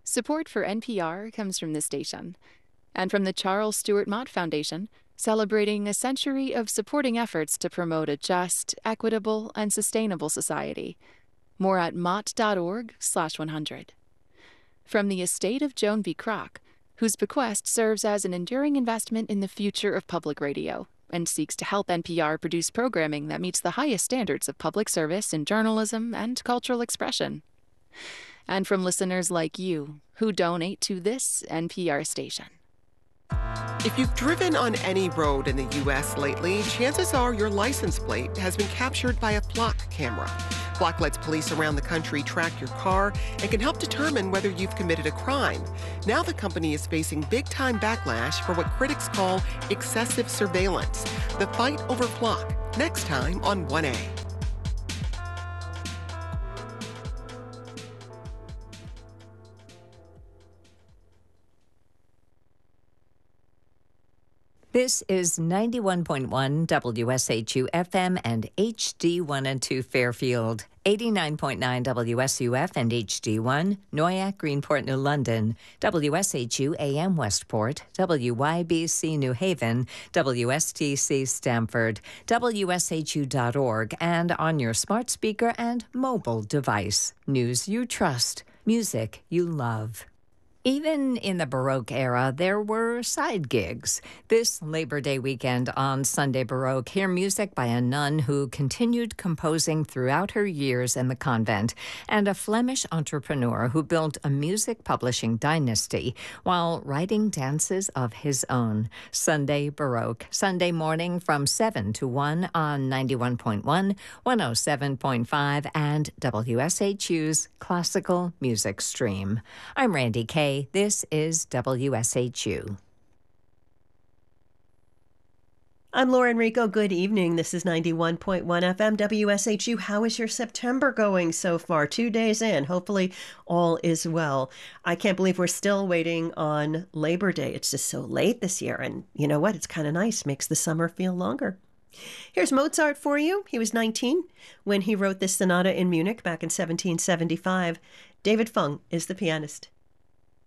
Support for NPR comes from this station and from the Charles Stewart Mott Foundation, celebrating a century of supporting efforts to promote a just, equitable, and sustainable society. More at mott.org/100. From the estate of Joan B. Kroc, whose bequest serves as an enduring investment in the future of public radio and seeks to help NPR produce programming that meets the highest standards of public service in journalism and cultural expression. And from listeners like you, who donate to this NPR station. If you've driven on any road in the U.S. lately, chances are your license plate has been captured by a Flock camera. Flock lets police around the country track your car and can help determine whether you've committed a crime. Now the company is facing big-time backlash for what critics call excessive surveillance. The fight over Flock, next time on 1A. This is 91.1 WSHU FM and HD1 and 2 Fairfield, 89.9 WSUF and HD1, Noyak, Greenport, New London, WSHU AM Westport, WYBC New Haven, WSTC Stamford, WSHU.org, and on your smart speaker and mobile device. News you trust, music you love. Even in the Baroque era, there were side gigs. This Labor Day weekend on Sunday Baroque, hear music by a nun who continued composing throughout her years in the convent, and a Flemish entrepreneur who built a music publishing dynasty while writing dances of his own. Sunday Baroque, Sunday morning from 7 to 1 on 91.1, 107.5, and WSHU's Classical Music Stream. I'm Randy Kay. This is WSHU. I'm Laura Enrico. Good evening. This is 91.1 FM WSHU. How is your September going so far? 2 days in. Hopefully all is well. I can't believe we're still waiting on Labor Day. It's just so late this year. And you know what? It's kind of nice. Makes the summer feel longer. Here's Mozart for you. He was 19 when he wrote this sonata in Munich back in 1775. David Fung is the pianist.